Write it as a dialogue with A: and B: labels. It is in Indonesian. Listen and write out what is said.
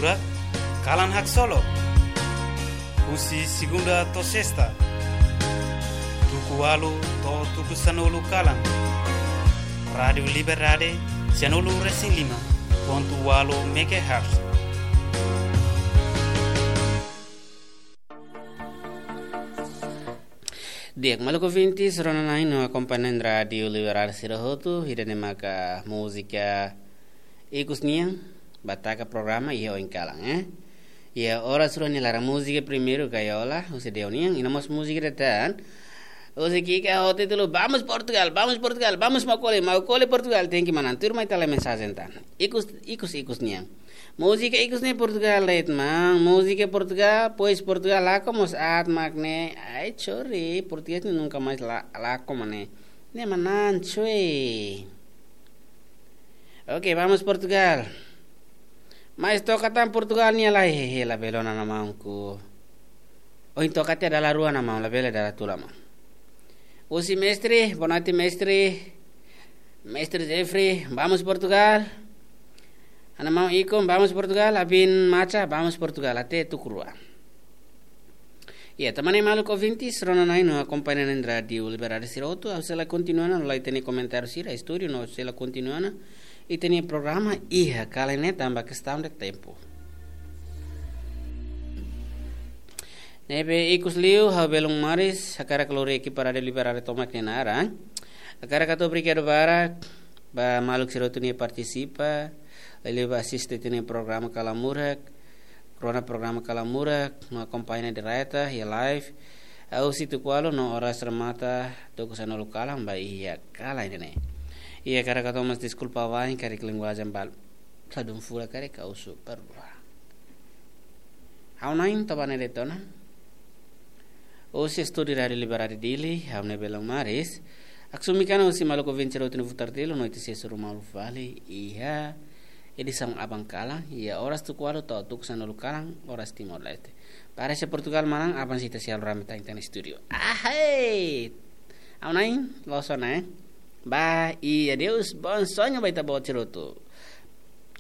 A: Kalamura, Kalan Hak Solo, Usi Segunda to Sesta, Tuku Walu to Tuku Sanolu Kalan, Radio Liberade, Sanolu Racing Lima, Pontu Walu Megahertz.
B: Diak maluku vinti seronanai no acompanhando Radio Liberar Sirahotu hidane maka música ikusniang bataka programa ia encalang ia ora suroni lara música primeiro kayola use deoniang inamos música retan use kika hote tulo vamos Portugal vamos Macole Portugal tem que mandar turma itala mensagem tan ikus niang música ikusne Portugal leit mang música Portugal pois Portugal lá como saat magne ai chori português nunca mais lá como ne manan choi. Ok, vamos Portugal. Mas toca tan Portugal ni la la belona na manku. O toca te dalla rua na man la bela dalla tula man. O semestre, bonati mestre Jeffrey, vamos Portugal. Ana mau ikom vamos Portugal, abin macha vamos Portugal até tukrua. Teman maluco ouvintes, ronanai no acompanhando em Radio Liberar Siroto, se ela continuando, lá tem comentários sira, história, não se ela continuando, e tem programa iha kalene tambah questão de tempo. Nebe ikus liu habelung maris, akara kalore ki para Liberar tomak nenara, akara kato briquedo bara, ba maluco Siroto ni participa, ele assiste tem programa Kalamura. Corona programa Kalamura no acompanha de reta e live au situ kualo no horas remata do kusano lokal ba iya kala ini iya kara kato mas desculpa vai kari linguagem bal sadum fura kari kausu perwa au nain tabane retona o si studi Radio Liberare dili au ne belang maris aksumikana usi maloko vencero tinu futartelo no iti sesuru malu vale iya edisang abang kalang ya oras tu kualo to tuk sanolu kalang oras Timor Leste parece Portugal malang abang sita sial ramita in studio hey au nain lo sona ba iya Deus bon sonho baita bo ciroto